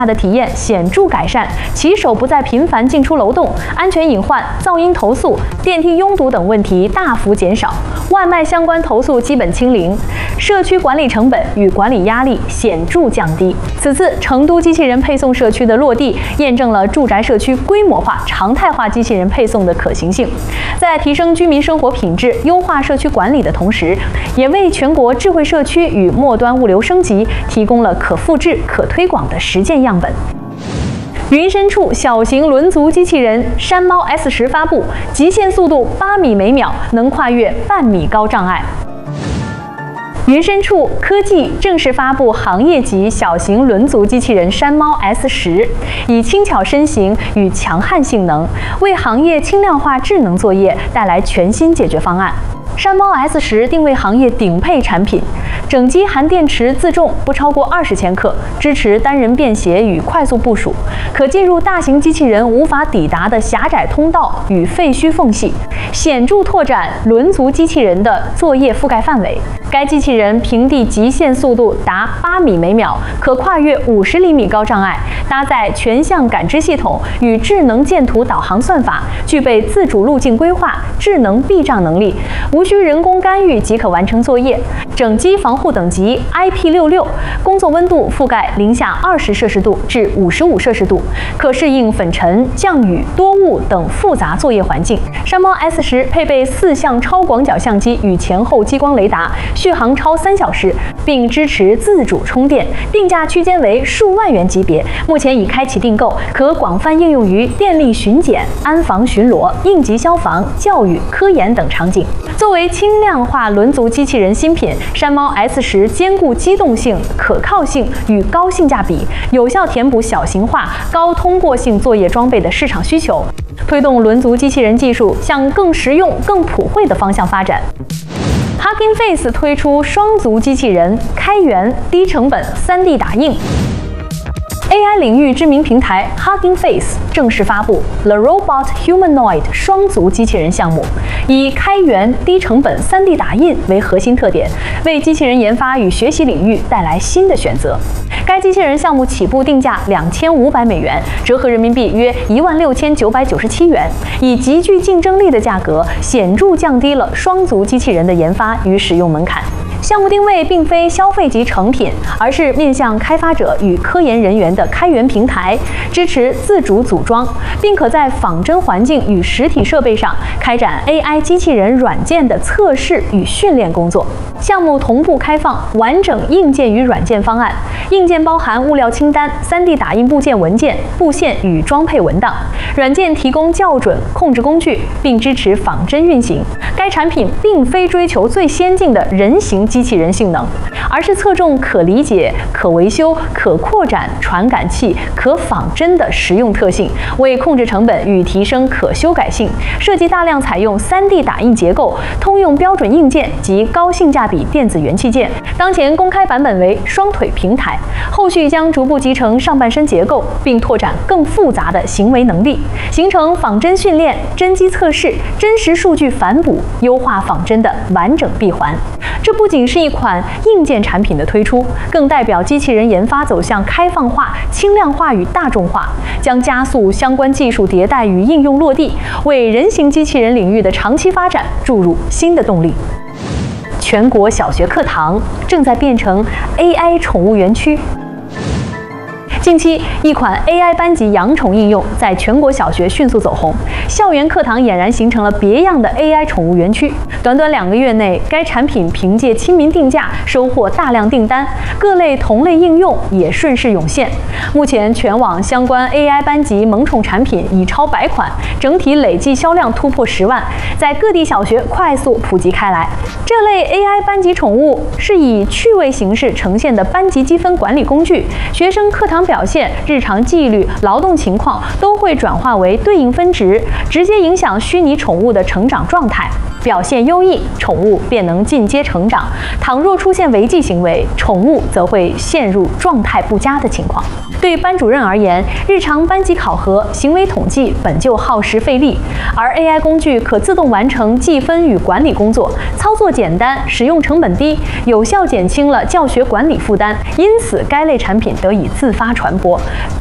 的体验显著改善，骑手不再频繁进出楼栋，安全隐患、噪音投诉、电梯拥堵等问题大幅减少，外卖相关投诉基本清零，社区管理成本与管理压力显著降低。此次成都机器人配送社区的落地，验证了住宅社区规模化、常态化机器人配送的可行性，在提升居民生活品质、优化社区管理的同时，也为全国智慧社区与末端物流升级提供了可复制、可推广的实践样本。云深处小型轮足机器人山猫 S10发布，极限速度8米每秒，能跨越半米高障碍。云深处科技正式发布行业级小型轮足机器人山猫 S10，以轻巧身形与强悍性能，为行业轻量化智能作业带来全新解决方案。山猫 S10定位行业顶配产品，整机含电池自重不超过20千克，支持单人便携与快速部署，可进入大型机器人无法抵达的狭窄通道与废墟缝隙，显著拓展轮足机器人的作业覆盖范围。该机器人平地极限速度达8米每秒，可跨越50厘米高障碍，搭载全向感知系统与智能剑图导航算法，具备自主路径规划、智能避障能力，无需人工干预即可完成作业。整机防护等级 IP66， 工作温度覆盖零下20摄氏度至55摄氏度，可适应粉尘、降雨、多雾等复杂作业环境。山猫 S10配备4项超广角相机与前后激光雷达，续航超3小时，并支持自主充电，定价区间为数万元级别。目前已开启订购，可广泛应用于电力巡检、安防巡逻、应急消防、教育、科研等场景。作为轻量化轮足机器人新品，山猫 S10兼顾机动性、可靠性与高性价比，有效填补小型化、高通过性作业装备的市场需求，推动轮足机器人技术向更实用、更普惠的方向发展。Hugging Face 推出双足机器人，开源、低成本 3D 打印。AI 领域知名平台 Hugging Face 正式发布 The Robot Humanoid 双足机器人项目，以开源、低成本 3D 打印为核心特点，为机器人研发与学习领域带来新的选择。该机器人项目起步定价2500美元，折合人民币约16997元，以极具竞争力的价格，显著降低了双足机器人的研发与使用门槛。项目定位并非消费级成品，而是面向开发者与科研人员的开源平台，支持自主组装，并可在仿真环境与实体设备上开展 AI 机器人软件的测试与训练工作。项目同步开放完整硬件与软件方案，硬件包含物料清单、3D 打印部件文件、布线与装配文档；软件提供校准控制工具，并支持仿真运行。该产品并非追求最先进的人形机器人性能，而是侧重可理解、可维修、可扩展传感器、可仿真的实用特性，为控制成本与提升可修改性，设计大量采用3D 打印结构、通用标准硬件及高性价比电子元器件。当前公开版本为双腿平台，后续将逐步集成上半身结构，并拓展更复杂的行为能力，形成仿真训练、真机测试、真实数据反哺、优化仿真的完整闭环。这不仅是一款硬件产品的推出，更代表机器人研发走向开放化、轻量化与大众化，将加速相关技术迭代与应用落地，为人形机器人领域的长期发展注入新的动力。全国小学课堂正在变成 AI 宠物园区。近期，一款 AI 班级养宠应用在全国小学迅速走红，校园课堂俨然形成了别样的 AI 宠物园区。短短2个月内，该产品凭借亲民定价收获大量订单，各类同类应用也顺势涌现。目前，全网相关 AI 班级萌宠产品已超100款，整体累计销量突破10万，在各地小学快速普及开来。这类 AI 班级宠物是以趣味形式呈现的班级积分管理工具，学生课堂表现、日常纪律、劳动情况都会转化为对应分值，直接影响虚拟宠物的成长状态。 表现优异，宠物便能进阶成长；倘若出现违纪行为，宠物则会陷入状态不佳的情况。对班主任而言，日常班级考核、行为统计本就耗时费力，而 AI 工具可自动完成计分与管理工作，操作简单，使用成本低，有效减轻了教学管理负担。因此，该类产品得以自发传播。